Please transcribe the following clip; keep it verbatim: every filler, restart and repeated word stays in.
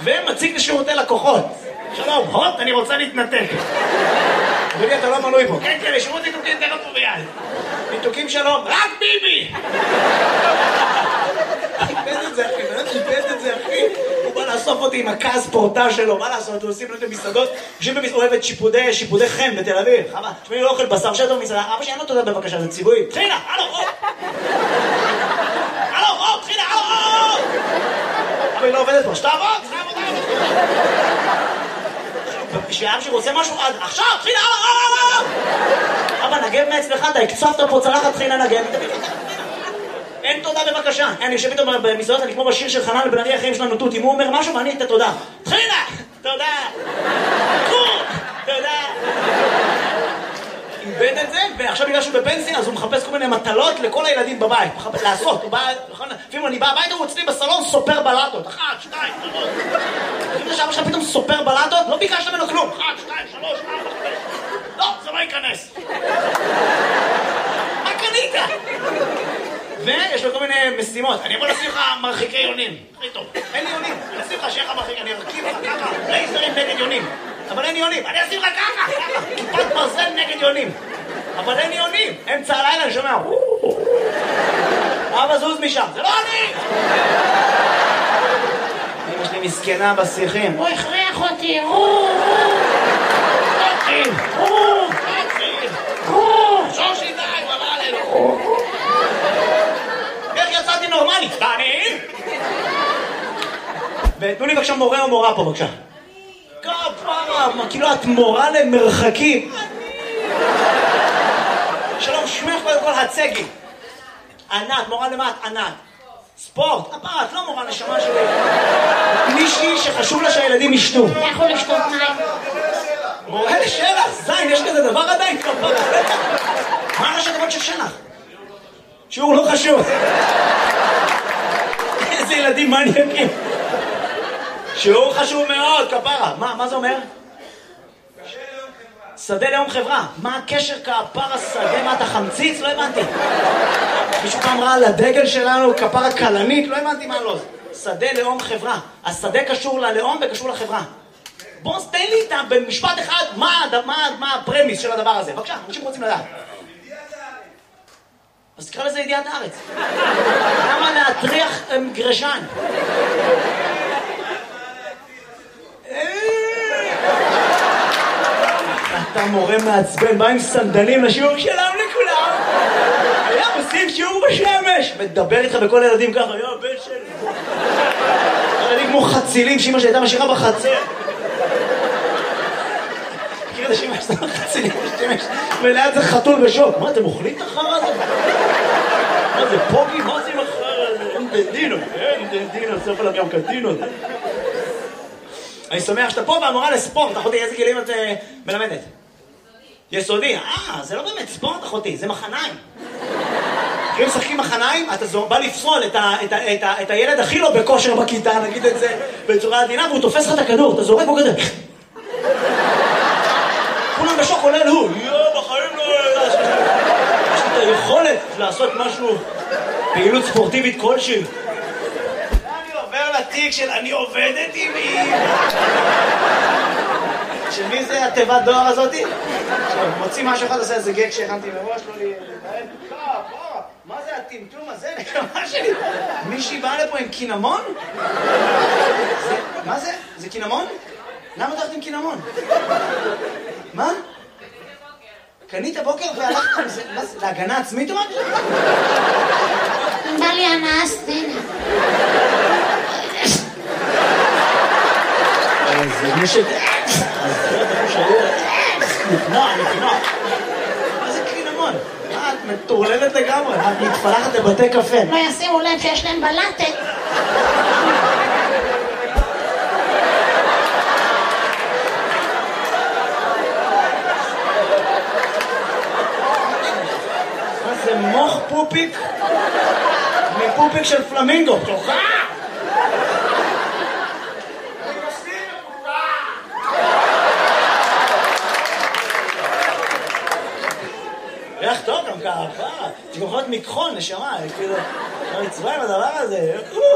ומציג לשירותי לקוחות. שלום, הוט, אני רוצה להתנתק. אדוני, אתה לא מנוי פה. כן, כן, לשירות ניתוקים תכף פה ביד. ניתוקים שלום, רק ביבי! איבד את זה, אחי, איבד את זה, אחי. הוא בא לאסוף אותי עם הכעס פורטה שלו, מה לעשות? הוא עושים לו את המסעדות, יושבים במסעדות, אוהבת שיפודי, שיפודי חן בתל אביב. חבל, תשמעי, לא אוכל בשר שטו במסעדה, אבא שאין לו תודה בבקשה, זה ציווי. תחילה, הלו, הופ! הלו, הופ, תחילה, הלו, הופ! אבא, היא לא עובדת פה, שתעבוד, שתעבוד, כשאבא שרוצה משהו, עכשיו, תחילה, הלו, הלו! אבא, נגב מאצלך, אתה הקצפת פה צלחת, תחילה נגב. אין תודה בבקשה. אני יושב איתו במסעדות, אני כמו בשיר של חנן בן ארי, החיים שלנו תות. אם הוא אומר משהו ואני אתן תודה. תחילה! תודה! תודה! איבד את זה, ועכשיו בגלל שהוא בפנסיה, אז הוא מחפש כל מיני מטלות לכל הילדים בבית. לעשות, הוא בא, לפעמים אני בא הביתה, הוא אצלי בסלון סופר בלטות. אחת, שתיים, שלוש. לפעמים שאבא שלך פתאום סופר בלטות, לא ביקשת ממנו כלום. אחת, שתיים, שלוש, ארבע, חמש. לא, זה לא ייכנס. מה קנית? ויש לו כל מיני משימות. אני יכול לשים לך מרחיקי יונים. הכי טוב. אין לי יונים. אני אשים לך שיהיה לך מרחיק, אני ארכיב לך ככה. לייזרים נגד יונים. אבל אין יונים. אני אשים לך ככה, ככה. כיפת ברזל נגד יונים. אבל אין יונים. אמצע הלילה אני שומע. אבא זוז משם. זה לא אני! אמא שלי מסכנה בשיחים. הוא הכריח אותי. שושי די, הוא אמר עלינו. איך יצאתי נורמלי? ואני? ותנו לי בבקשה מורה או מורה פה בבקשה. כפרה, כאילו את מורה למרחקים. שלום, שמך קודם כל הצגי. ענת, מורה למה את? ענת. ספורט, הפרה, את לא מורה נשמה שלי. מישהי שחשוב לה שהילדים ישתו. אתה יכול לשתות מים. מורה לשלח, זין, יש כזה דבר עדיין כפרה. מה ראשי דבר של שלח? שיעור לא חשוב. איזה ילדים מעניינים. שיעור חשוב מאוד, כפרה. מה, מה זה אומר? שדה לאום חברה. מה הקשר כפרה שדה? מה אתה חמציץ? לא הבנתי. מישהו פעם ראה על הדגל שלנו כפרה קלנית? לא הבנתי מה לא. שדה לאום חברה. השדה קשור ללאום וקשור לחברה. בוא תן לי איתה במשפט אחד מה, מה, מה הפרמיס של הדבר הזה. בבקשה, אנשים רוצים לדעת. אז תקרא לזה ידיעת הארץ. למה להטריח גרשן? אתה מורה מעצבן, בא עם סנדלים לשיעור שלם לכולם. היה עושים שיעור בשמש. מדבר איתך בכל הילדים ככה, היה בן שלי. ילדים כמו חצילים שאמא שהייתה משאירה בחצר. מכיר את השמש, זה חצילים בשמש. וליד זה חתול בשוק. מה, אתם אוכלים את החר הזה? מה זה, פוגי? מה זה עם החר הזה? אין דנדינו, אין דנדינו, סוף עליו גם קטינו. אני שמח שאתה פה והמורה לספורט. אחותי, איזה גילים את מלמדת? יסודי. אה, זה לא באמת ספורט, אחותי, זה מחניים. אם משחקים מחניים, אתה בא לפסול את הילד הכי לא בכושר בכיתה, נגיד את זה בצורה עדינה, והוא תופס לך את הכדור, אתה זורק בו כזה. כולם בשוק עולה לו, יואו, בחיים לא... יש לי את היכולת לעשות משהו, פעילות ספורטיבית כלשהי. אני עובר לתיק של אני עובדת עם מי. של מי זה התיבת דואר הזאתי? מוציא משהו אחד, עושה איזה גג שהכנתי מראש, לא לי... מה זה הטמטום הזה? נקמה שלי. מישהי באה לפה עם קינמון? מה זה? זה קינמון? למה אתה הולכת עם קינמון? מה? קנית בוקר והלכת עם זה? להגנה עצמית או משהו? בא לי הנאה סצנה. זה מישהו... נקנוע, נקנוע. מה זה קינמון? את מטורללת לגמרי, את מתפלחת לבתי קפה. לא ישימו לב שיש להם בלטת. מה זה מוח פופיק? מפופיק של פלמינגו. תוכה! איך טוב גם ככה, תגמחות מכחול, נשמה, כאילו, רצבע עם הדבר הזה,